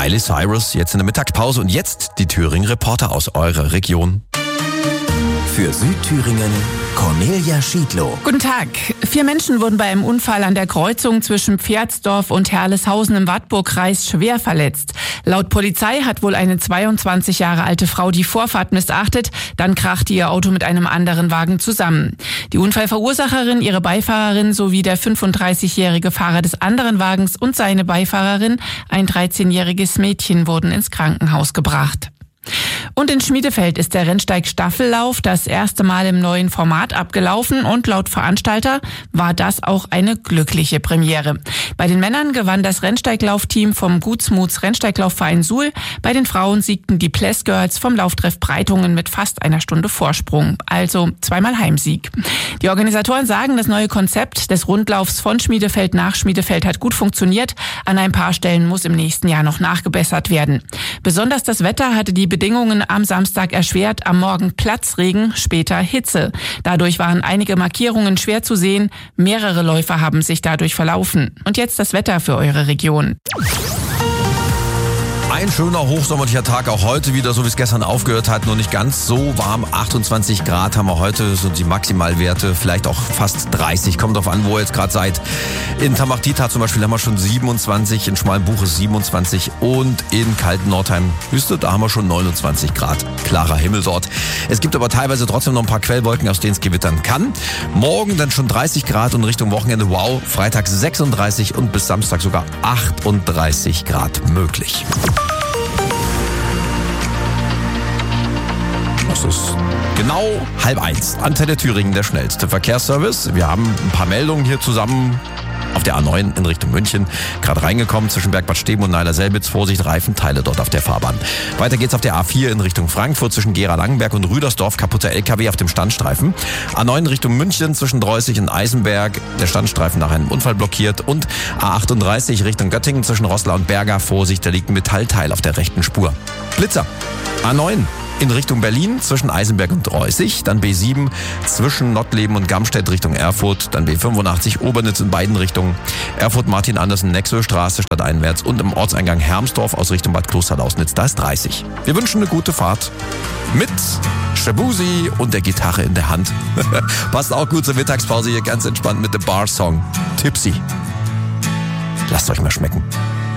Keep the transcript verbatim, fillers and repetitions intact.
Miley Cyrus jetzt in der Mittagspause und jetzt die Thüringen-Reporter aus eurer Region. Für Südthüringen Cornelia Schiedlow. Guten Tag. Vier Menschen wurden bei einem Unfall an der Kreuzung zwischen Pferdsdorf und Herleshausen im Wartburgkreis schwer verletzt. Laut Polizei hat wohl eine zweiundzwanzig Jahre alte Frau die Vorfahrt missachtet. Dann krachte ihr Auto mit einem anderen Wagen zusammen. Die Unfallverursacherin, ihre Beifahrerin sowie der fünfunddreißigjährige Fahrer des anderen Wagens und seine Beifahrerin, ein dreizehnjähriges Mädchen, wurden ins Krankenhaus gebracht. Und in Schmiedefeld ist der Rennsteig-Staffellauf das erste Mal im neuen Format abgelaufen und laut Veranstalter war das auch eine glückliche Premiere. Bei den Männern gewann das Rennsteiglaufteam vom Gutsmuts Rennsteiglaufverein Suhl. Bei den Frauen siegten die Ples Girls vom Lauftreff Breitungen mit fast einer Stunde Vorsprung. Also zweimal Heimsieg. Die Organisatoren sagen, das neue Konzept des Rundlaufs von Schmiedefeld nach Schmiedefeld hat gut funktioniert. An ein paar Stellen muss im nächsten Jahr noch nachgebessert werden. Besonders das Wetter hatte die Bedingungen am Samstag erschwert, am Morgen Platzregen, später Hitze. Dadurch waren einige Markierungen schwer zu sehen. Mehrere Läufer haben sich dadurch verlaufen. Und jetzt das Wetter für eure Region. Ein schöner hochsommerlicher Tag, auch heute wieder, so wie es gestern aufgehört hat, nur nicht ganz so warm. achtundzwanzig Grad haben wir heute, so die Maximalwerte, vielleicht auch fast dreißig, kommt drauf an, wo ihr jetzt gerade seid. In Tamach-Dieter zum Beispiel haben wir schon siebenundzwanzig, in Schmalenbuches siebenundzwanzig und in Kalten-Nordheim-Hüste, da haben wir schon neunundzwanzig Grad. Klarer Himmel dort. Es gibt aber teilweise trotzdem noch ein paar Quellwolken, aus denen es gewittern kann. Morgen dann schon dreißig Grad und Richtung Wochenende, wow, Freitag sechsunddreißig und bis Samstag sogar achtunddreißig Grad möglich. Das ist genau halb eins. Antenne Thüringen, der schnellste Verkehrsservice. Wir haben ein paar Meldungen hier zusammen auf der A neun in Richtung München. Gerade reingekommen zwischen Bergbad Steben und Neider-Selbitz. Vorsicht, Reifenteile dort auf der Fahrbahn. Weiter geht's auf der A vier in Richtung Frankfurt zwischen Gera-Langenberg und Rüdersdorf. Kaputter L K W auf dem Standstreifen. A neun Richtung München zwischen Dreußig und Eisenberg. Der Standstreifen nach einem Unfall blockiert. Und A achtunddreißig Richtung Göttingen zwischen Roßla und Berga. Vorsicht, da liegt ein Metallteil auf der rechten Spur. Blitzer. A neun. In Richtung Berlin zwischen Eisenberg und Dreußig, dann B sieben zwischen Nottleben und Gamstedt Richtung Erfurt, dann B fünfundachtzig Obernitz in beiden Richtungen, Erfurt Martin Andersen Nexöstraße stadteinwärts und im Ortseingang Hermsdorf aus Richtung Bad Klosterlausnitz, da ist dreißig. Wir wünschen eine gute Fahrt mit Shabuzi und der Gitarre in der Hand. Passt auch gut zur Mittagspause hier, ganz entspannt mit dem Bar-Song Tipsy. Lasst euch mal schmecken.